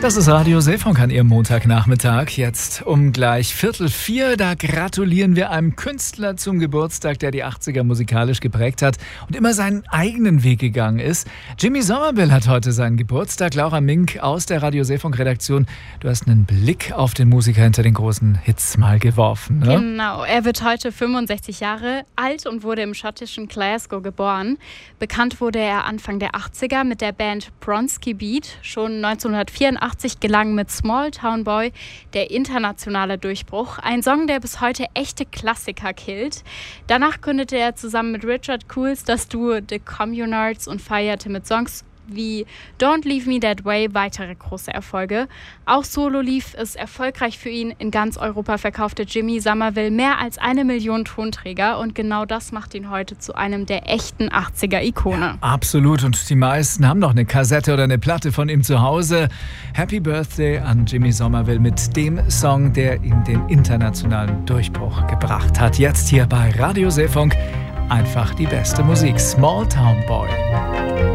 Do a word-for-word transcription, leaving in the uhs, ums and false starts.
Das ist Radio Seefunk an Ihrem Montagnachmittag. Jetzt um gleich Viertel vier, da gratulieren wir einem Künstler zum Geburtstag, der die achtziger musikalisch geprägt hat und immer seinen eigenen Weg gegangen ist. Jimmy Somerville hat heute seinen Geburtstag. Laura Mink aus der Radio Seefunk Redaktion. Du hast einen Blick auf den Musiker hinter den großen Hits mal geworfen, ne? Genau, er wird heute fünfundsechzig Jahre alt und wurde im schottischen Glasgow geboren. Bekannt wurde er Anfang der achtziger mit der Band Bronski Beat. Schon neunzehnhundertvierundachtzig gelang mit Small Town Boy der internationale Durchbruch. Ein Song, der bis heute echte Klassiker killt. Danach gründete er zusammen mit Richard Coles das Duo The Communards und feierte mit Songs wie Don't Leave Me That Way weitere große Erfolge. Auch solo lief es erfolgreich für ihn. In ganz Europa verkaufte Jimmy Somerville mehr als eine Million Tonträger und genau das macht ihn heute zu einem der echten achtziger-Ikone. Ja, absolut, und die meisten haben noch eine Kassette oder eine Platte von ihm zu Hause. Happy Birthday an Jimmy Somerville mit dem Song, der ihm den internationalen Durchbruch gebracht hat. Jetzt hier bei Radio Seefunk einfach die beste Musik. Small Town Boy.